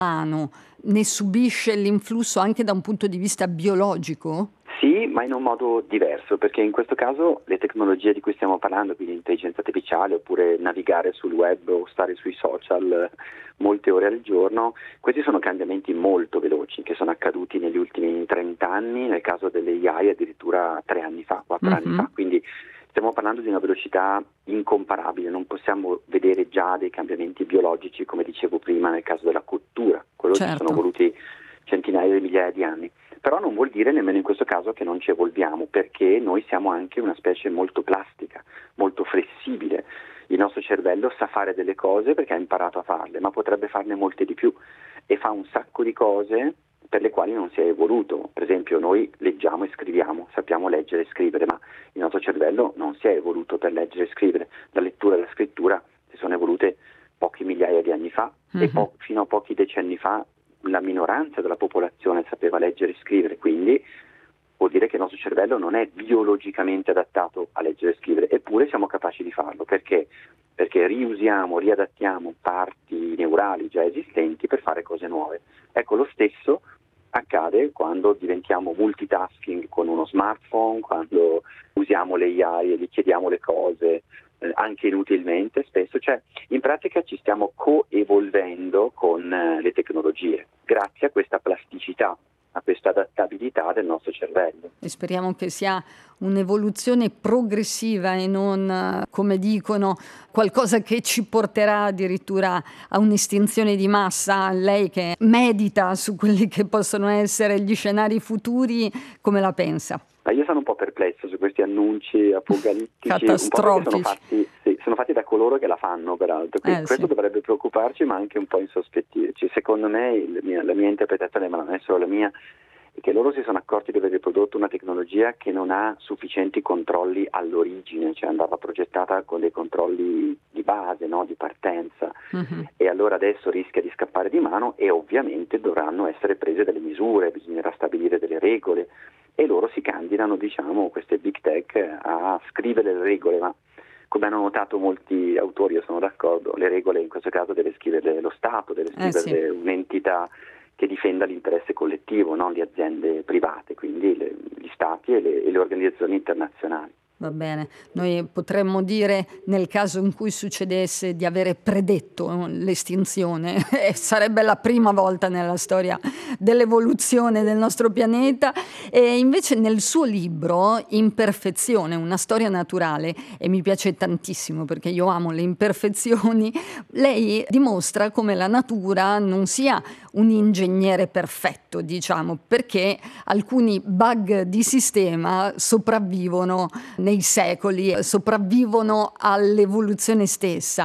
umano ne subisce l'influsso anche da un punto di vista biologico? Sì, ma in un modo diverso, perché in questo caso le tecnologie di cui stiamo parlando, quindi intelligenza artificiale oppure navigare sul web o stare sui social molte ore al giorno, questi sono cambiamenti molto veloci che sono accaduti negli ultimi 30 anni, nel caso delle AI addirittura 3 anni fa, 4 anni fa, quindi stiamo parlando di una velocità incomparabile, non possiamo vedere già dei cambiamenti biologici come dicevo prima nel caso della cottura, quello ci sono voluti centinaia di migliaia di anni. Però non vuol dire nemmeno in questo caso che non ci evolviamo, perché noi siamo anche una specie molto plastica, molto flessibile. Il nostro cervello sa fare delle cose perché ha imparato a farle, ma potrebbe farne molte di più e fa un sacco di cose per le quali non si è evoluto. Per esempio noi leggiamo e scriviamo, sappiamo leggere e scrivere, ma il nostro cervello non si è evoluto per leggere e scrivere. La lettura e la scrittura si sono evolute poche migliaia di anni fa e fino a pochi decenni fa la minoranza della popolazione sapeva leggere e scrivere, quindi vuol dire che il nostro cervello non è biologicamente adattato a leggere e scrivere, eppure siamo capaci di farlo. Perché? Perché riusiamo, riadattiamo parti neurali già esistenti per fare cose nuove. Ecco, lo stesso accade quando diventiamo multitasking con uno smartphone, quando usiamo le AI e gli chiediamo le cose anche inutilmente spesso, cioè in pratica ci stiamo coevolvendo con le tecnologie grazie a questa plasticità, a questa adattabilità del nostro cervello. E speriamo che sia un'evoluzione progressiva e non, come dicono, qualcosa che ci porterà addirittura a un'estinzione di massa. Lei che medita su quelli che possono essere gli scenari futuri, come la pensa? Ma io sono un po' perplesso su questi annunci apocalittici, un po' perché sono fatti da coloro che la fanno, peraltro. Quindi questo dovrebbe preoccuparci, ma anche un po' insospettirci. Secondo me, la mia interpretazione, ma non è solo la mia, è che loro si sono accorti di aver prodotto una tecnologia che non ha sufficienti controlli all'origine, cioè andava progettata con dei controlli di base, no? Di partenza, e allora adesso rischia di scappare di mano e ovviamente dovranno essere prese delle misure, bisognerà stabilire delle regole. E loro si candidano, diciamo, queste big tech a scrivere le regole, ma come hanno notato molti autori, io sono d'accordo, le regole in questo caso deve scriverle lo Stato, deve scriverle un'entità che difenda l'interesse collettivo, non le aziende private, quindi gli Stati e le organizzazioni internazionali. Va bene, noi potremmo dire nel caso in cui succedesse di avere predetto l'estinzione, sarebbe la prima volta nella storia dell'evoluzione del nostro pianeta. E invece nel suo libro Imperfezione, una storia naturale, e mi piace tantissimo perché io amo le imperfezioni, lei dimostra come la natura non sia un ingegnere perfetto, diciamo, perché alcuni bug di sistema sopravvivono nei secoli, sopravvivono all'evoluzione stessa.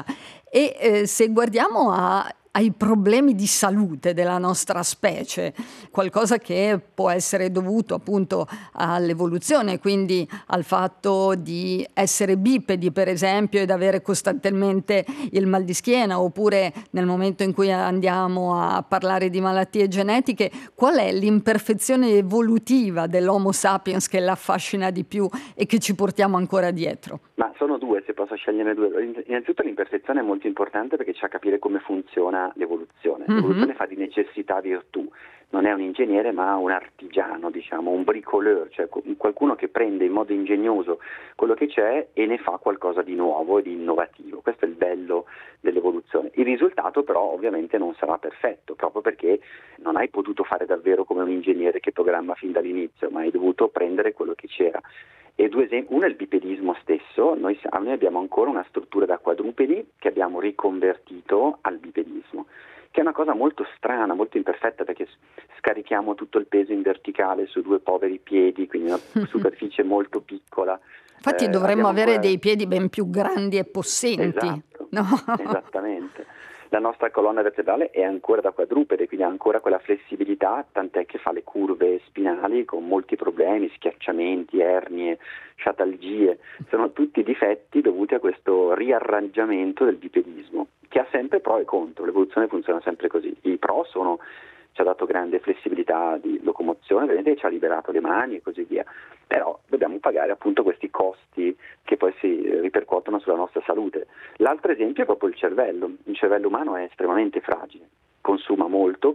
E se guardiamo ai problemi di salute della nostra specie, qualcosa che può essere dovuto appunto all'evoluzione, quindi al fatto di essere bipedi per esempio ed avere costantemente il mal di schiena, oppure nel momento in cui andiamo a parlare di malattie genetiche, qual è l'imperfezione evolutiva dell'Homo sapiens che l'affascina di più e che ci portiamo ancora dietro? Ma sono due, se posso scegliere due. Innanzitutto l'imperfezione è molto importante perché ci fa capire come funziona l'evoluzione. L'evoluzione fa di necessità virtù. Non è un ingegnere ma un artigiano, diciamo, un bricoleur, cioè qualcuno che prende in modo ingegnoso quello che c'è e ne fa qualcosa di nuovo e di innovativo. Questo è il bello dell'evoluzione. Il risultato però ovviamente non sarà perfetto, proprio perché non hai potuto fare davvero come un ingegnere che programma fin dall'inizio, ma hai dovuto prendere quello che c'era. E due esempi, uno è il bipedismo stesso, noi abbiamo ancora una struttura da quadrupedi che abbiamo riconvertito al bipedismo, che è una cosa molto strana, molto imperfetta perché scarichiamo tutto il peso in verticale su due poveri piedi, quindi una superficie molto piccola. Infatti dovremmo avere dei piedi ben più grandi e possenti. Esatto, no? Esattamente. La nostra colonna vertebrale è ancora da quadrupede, quindi ha ancora quella flessibilità, tant'è che fa le curve spinali con molti problemi, schiacciamenti, ernie, sciatalgie. Sono tutti difetti dovuti a questo riarrangiamento del bipedismo, che ha sempre pro e contro. L'evoluzione funziona sempre così. I pro sono ci ha dato grande flessibilità di locomozione, vedete, ci ha liberato le mani e così via. Però dobbiamo pagare appunto questi costi che poi si ripercuotono sulla nostra salute. L'altro esempio è proprio il cervello. Il cervello umano è estremamente fragile. consuma molto,